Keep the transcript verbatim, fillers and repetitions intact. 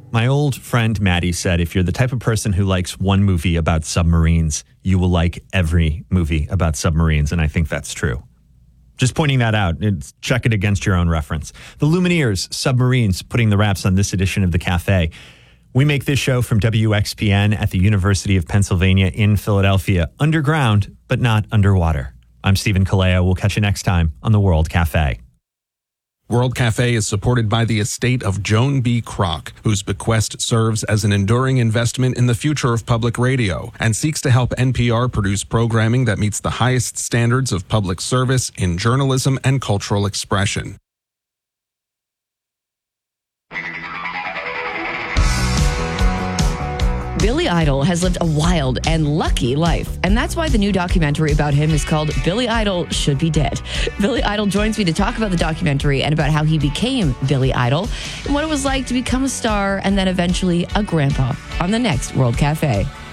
My old friend Maddie said, if you're the type of person who likes one movie about submarines, you will like every movie about submarines. And I think that's true. Just pointing that out. It's, check it against your own reference. The Lumineers, Submarines, putting the wraps on this edition of The Cafe. We make this show from W X P N at the University of Pennsylvania in Philadelphia, underground, but not underwater. I'm Stephen Kalea. We'll catch you next time on the World Cafe. World Cafe is supported by the estate of Joan B. Kroc, whose bequest serves as an enduring investment in the future of public radio and seeks to help N P R produce programming that meets the highest standards of public service in journalism and cultural expression. Billy Idol has lived a wild and lucky life, and that's why the new documentary about him is called Billy Idol Should Be Dead. Billy Idol joins me to talk about the documentary and about how he became Billy Idol and what it was like to become a star and then eventually a grandpa on the next World Cafe.